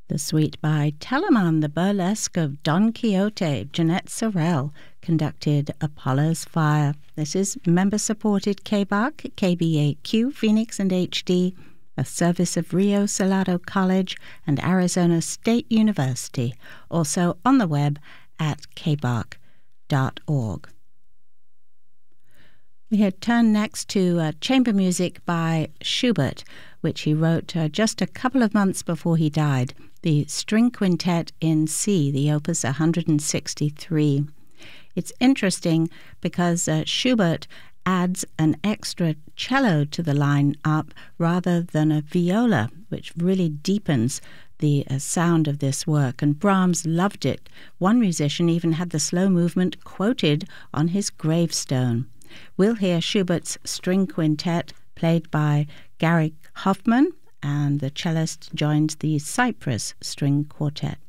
The suite by Telemann, the burlesque of Don Quixote. Jeanette Sorrell conducted Apollo's Fire. This is member-supported KBAQ, KBAQ, Phoenix and HD, a service of Rio Salado College and Arizona State University, also on the web at kbark.org. We had turned next to chamber music by Schubert, which he wrote just a couple of months before he died, the String Quintet in C, the Opus 163. It's interesting because Schubert adds an extra cello to the line-up rather than a viola, which really deepens the sound of this work, and Brahms loved it. One musician even had the slow movement quoted on his gravestone. We'll hear Schubert's String Quintet played by Gary Hoffman, and the cellist joins the Cyprus String Quartet.